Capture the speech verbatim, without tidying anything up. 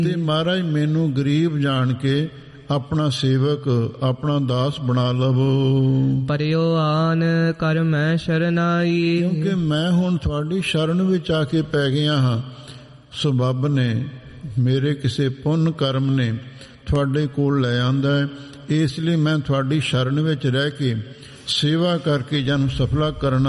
ਤੇ ਮਹਾਰਾਜ ਮੈਨੂੰ ਗਰੀਬ ਜਾਣ ਕੇ ਆਪਣਾ ਸੇਵਕ, ਆਪਣਾ ਦਾਸ ਬਣਾ ਲਵੋ। ਪਰਿਓ ਆਨ ਕਰ ਮੈਂ ਸ਼ਰਨਾਈ। ਕਿਉਂਕਿ ਮੈਂ ਹੁਣ ਤੁਹਾਡੀ ਸ਼ਰਨ ਵਿੱਚ ਆ ਕੇ ਪੈ ਗਿਆ ਹਾਂ। ਸਬੱਬ ਨੇ, ਮੇਰੇ ਕਿਸੇ ਪੁੰਨ ਕਰਮ ਨੇ ਤੁਹਾਡੇ ਕੋਲ ਲੈ ਆਂਦਾ ਹੈ। ਇਸ ਲਈ ਮੈਂ ਤੁਹਾਡੀ ਸ਼ਰਨ ਵਿੱਚ ਰਹਿ ਕੇ ਸੇਵਾ ਕਰਕੇ ਜਨਮ ਸਫਲਾ ਕਰਨਾ